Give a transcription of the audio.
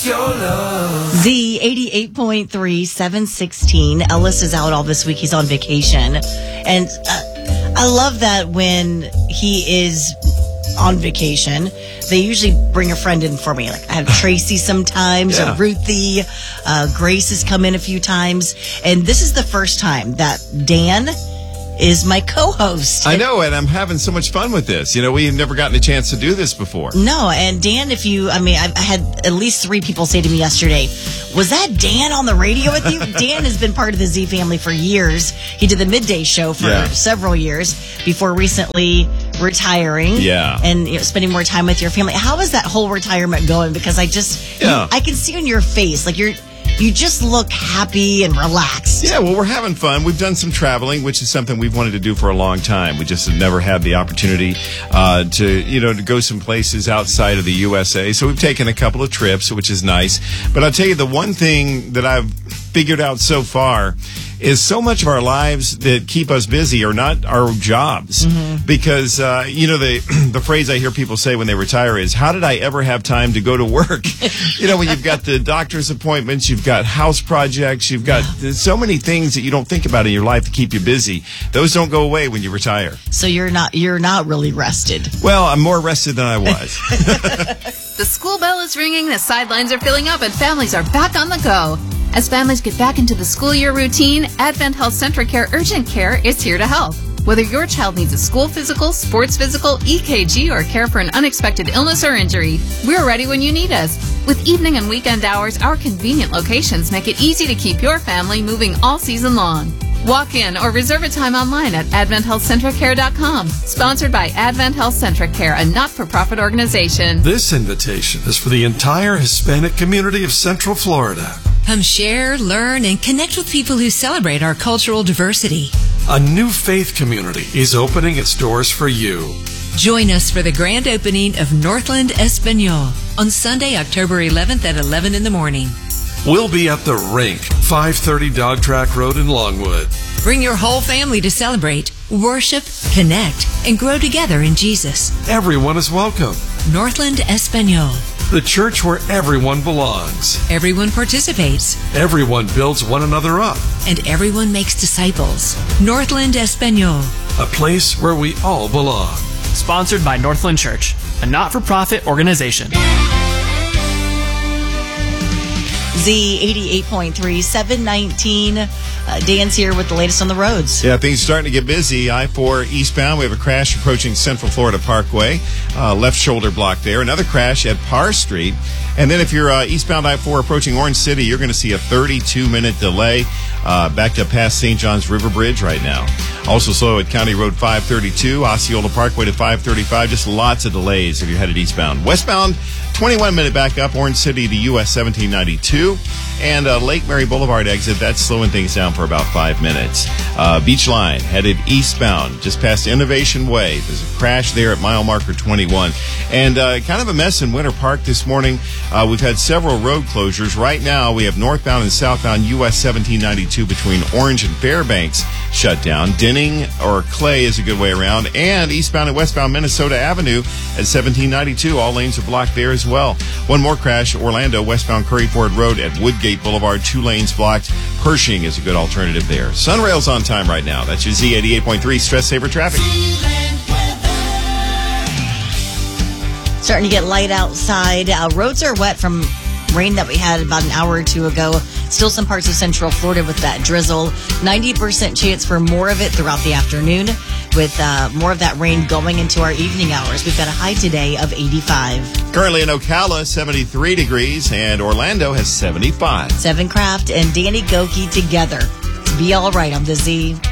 Z 88.3, 716. Ellis is out all this week. He's on vacation. And I love that when he is on vacation, they usually bring a friend in for me. Like I have Tracy sometimes, or Ruthie. Grace has come in a few times. And this is the first time that Dan is my co-host. I know, and I'm having so much fun with this. You know, we've never gotten a chance to do this before. No, and Dan, I had at least 3 people say to me yesterday, was that Dan on the radio with you? Dan has been part of the Z family for years. He did the midday show for several years before recently retiring. Yeah. And spending more time with your family. How is that whole retirement going? Because I can see on your face, like you just look happy and relaxed. Yeah, well, we're having fun. We've done some traveling, which is something we've wanted to do for a long time. We just have never had the opportunity to go some places outside of the USA. So we've taken a couple of trips, which is nice. But I'll tell you, the one thing that I've figured out so far is so much of our lives that keep us busy are not our jobs. Mm-hmm. Because, the phrase I hear people say when they retire is, how did I ever have time to go to work? When you've got the doctor's appointments, you've got house projects, you've got so many things that you don't think about in your life to keep you busy. Those don't go away when you retire. So you're not really rested. Well, I'm more rested than I was. The school bell is ringing, the sidelines are filling up, and families are back on the go. As families get back into the school year routine, Advent Health Centric Care Urgent Care is here to help. Whether your child needs a school physical, sports physical, EKG, or care for an unexpected illness or injury, we're ready when you need us. With evening and weekend hours, our convenient locations make it easy to keep your family moving all season long. Walk in or reserve a time online at AdventHealthCentricCare.com. Sponsored by Advent Health Centric Care, a not-for-profit organization. This invitation is for the entire Hispanic community of Central Florida. Come share, learn, and connect with people who celebrate our cultural diversity. A new faith community is opening its doors for you. Join us for the grand opening of Northland Espanol on Sunday, October 11th at 11 in the morning. We'll be at the Rink, 530 Dog Track Road in Longwood. Bring your whole family to celebrate, worship, connect, and grow together in Jesus. Everyone is welcome. Northland Espanol. The church where everyone belongs. Everyone participates. Everyone builds one another up. And everyone makes disciples. Northland Espanol. A place where we all belong. Sponsored by Northland Church, a not-for-profit organization. Z 88.3, 719. Dan's here with the latest on the roads. Yeah, things are starting to get busy. I-4 eastbound, we have a crash approaching Central Florida Parkway. Left shoulder block there. Another crash at Parr Street. And then if you're eastbound I-4 approaching Orange City, you're going to see a 32-minute delay backed up past St. John's River Bridge right now. Also slow at County Road 532, Osceola Parkway to 535. Just lots of delays if you're headed eastbound. Westbound, 21-minute backup, Orange City to US 1792. And Lake Mary Boulevard exit, that's slowing things down for about 5 minutes. Beach Line, headed eastbound, just past Innovation Way. There's a crash there at mile marker 21. And kind of a mess in Winter Park this morning. We've had several road closures. Right now, we have northbound and southbound US 1792 between Orange and Fairbanks shut down. Denning or Clay is a good way around. And eastbound and westbound Minnesota Avenue at 1792. All lanes are blocked there as well. One more crash, Orlando, westbound Curry Ford Road at Woodgate Boulevard, 2 lanes blocked. Pershing is a good alternative there. Sunrail's on time right now. That's your Z88.3 Stress Saver Traffic. Starting to get light outside. Roads are wet from rain that we had about an hour or two ago. Still some parts of Central Florida with that drizzle. 90% chance for more of it throughout the afternoon, with more of that rain going into our evening hours. We've got a high today of 85. Currently in Ocala, 73 degrees, and Orlando has 75. Seven Craft and Danny Goki together to be all right on the Z.